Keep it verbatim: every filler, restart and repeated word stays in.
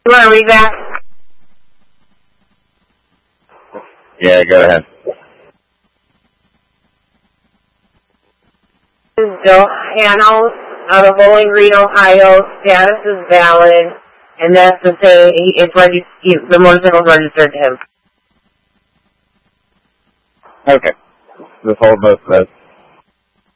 You want to read that? Yeah, go ahead. Joe Hanos out of Bowling Green, Ohio. Status is valid, and that's to say it's regi- the motorcycle is registered to him. Okay. Let's hold both of those.